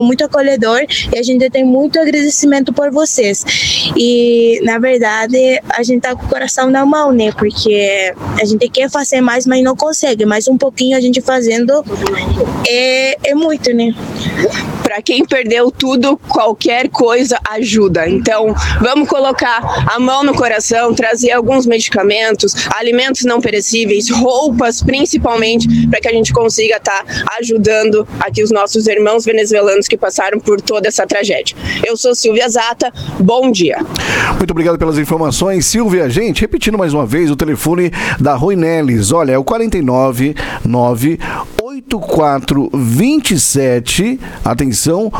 muito acolhedor e a gente tem muito agradecimento por vocês. E, na verdade, a gente tá com o coração na mão, né? Porque a gente quer fazer mais, mas não consegue. Mas um pouquinho a gente fazendo é muito, né? Para quem perdeu tudo, qualquer coisa ajuda. Então, vamos colocar a mão no coração, trazer alguns medicamentos, alimentos não perecíveis, roupas, principalmente, para que a gente consiga estar ajudando aqui os nossos irmãos venezuelanos que passaram por toda essa tragédia. Eu sou Silvia Zata, bom dia. Muito obrigado pelas informações, Silvia. Gente, repetindo mais uma vez o telefone da Roinelis, olha, é o 499-8427, atenção,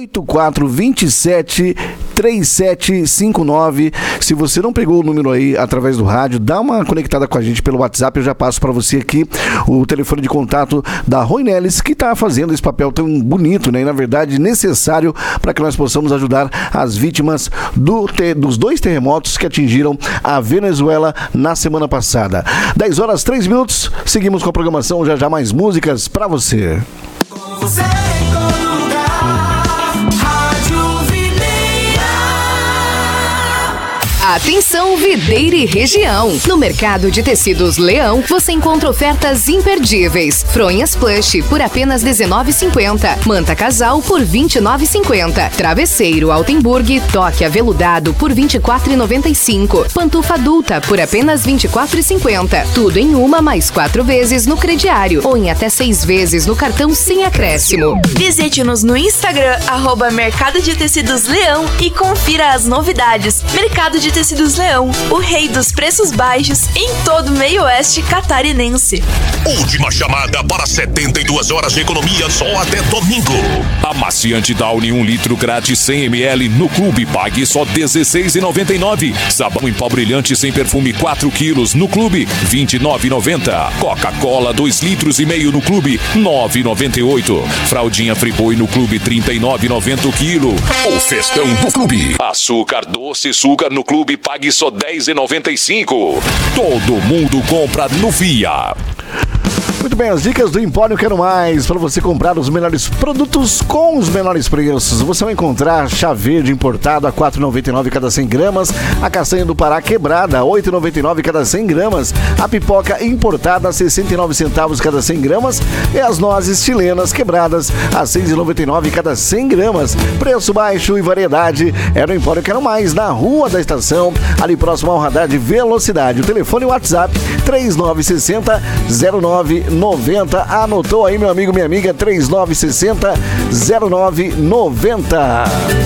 8427-3759. Se você não pegou o número aí através do rádio, dá uma conectada com a gente pelo WhatsApp, eu já passo para você aqui o telefone de contato da Roinelis, que está fazendo esse papel tão bonito, né? E na verdade necessário para que nós possamos ajudar as vítimas dos 2 terremotos que atingiram a Venezuela na semana passada. 10 horas 3 minutos, seguimos com a programação, já mais músicas para você. Com você em todo lugar, Rádio Videira. Atenção, Videira e região. No mercado de tecidos Leão, você encontra ofertas imperdíveis. Fronhas plush por apenas R$19,50. Manta casal por R$29,50. Travesseiro Altenburg toque aveludado por R$24,95. Pantufa adulta por apenas R$24,50. Tudo em uma mais 4 vezes no crediário ou em até 6 vezes no cartão sem acréscimo. Visite-nos no Instagram, @Mercado de Tecidos Leão e confira as novidades. Mercado de Tecidos Leão, o rei dos preços baixos em todo o meio-oeste catarinense. Última chamada para 72 horas de economia só até domingo. Amaciante Downy 1 litro grátis 100 ml no clube, pague só R$16,99. Sabão em pó brilhante sem perfume 4 quilos no clube, R$29,90. Coca-Cola 2 litros e meio no clube, R$9,98. Fraldinha Friboi no clube, R$39,90 o quilo. O festão do clube. Açúcar doce Sugar no clube, pague só R$10,95. Todo mundo compra no Via. Muito bem, as dicas do Empório Quero Mais, para você comprar os melhores produtos com os menores preços. Você vai encontrar chá verde importado a R$4,99 cada 100 gramas, a castanha do Pará quebrada a R$8,99 cada 100 gramas, a pipoca importada a 69 centavos cada 100 gramas e as nozes chilenas quebradas a R$6,99 cada 100 gramas. Preço baixo e variedade é no Empório Quero Mais, na Rua da Estação, ali próximo ao radar de velocidade. O telefone e o WhatsApp 3960-0990. Anotou aí, meu amigo, minha amiga, 3960-0990.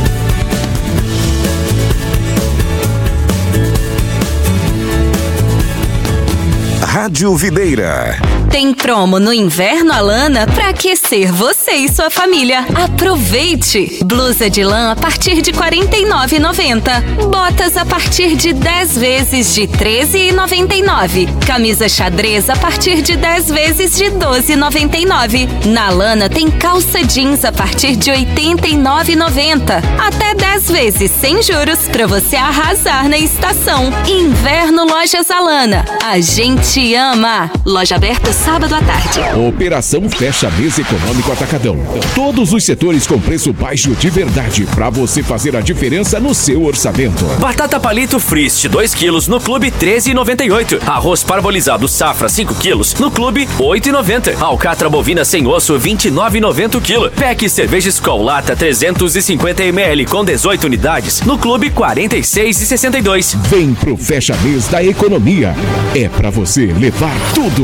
Rádio Videira. Tem promo no Inverno Alana para aquecer você e sua família. Aproveite! Blusa de lã a partir de R$ 49,90. Botas a partir de 10 vezes de R$ 13,99. Camisa xadrez a partir de 10 vezes de R$ 12,99. Na Alana tem calça jeans a partir de R$ 89,90. Até 10 vezes sem juros para você arrasar na estação. Inverno Lojas Alana. A gente ama! Loja aberta sábado à tarde. Operação Fecha Mês Econômico Atacadão. Todos os setores com preço baixo de verdade para você fazer a diferença no seu orçamento. Batata palito Frist 2 quilos no clube R$13,98. Arroz parbolizado Safra 5 quilos no clube R$8,90. Alcatra bovina sem osso R$29,90 o quilo. Pack cerveja Skol lata 350 ml com 18 unidades no clube R$46,62. Vem pro Fecha Mês da Economia. É pra você levar tudo.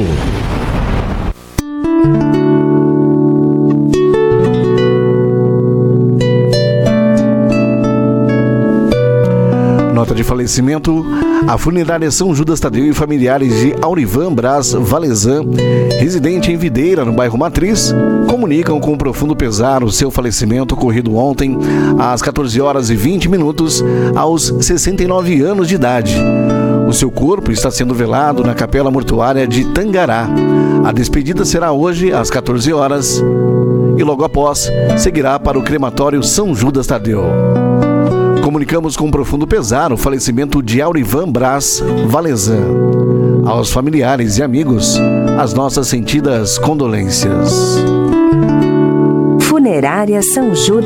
Nota de falecimento: a funerária São Judas Tadeu e familiares de Aurivan Braz Valezan, residente em Videira, no bairro Matriz, comunicam com profundo pesar o seu falecimento ocorrido ontem às 14h20 aos 69 anos de idade. O seu corpo está sendo velado na Capela Mortuária de Tangará. A despedida será hoje às 14 horas e logo após seguirá para o crematório São Judas Tadeu. Comunicamos com profundo pesar o falecimento de Aurivan Braz Valezan. Aos familiares e amigos, as nossas sentidas condolências. Funerária São Judas.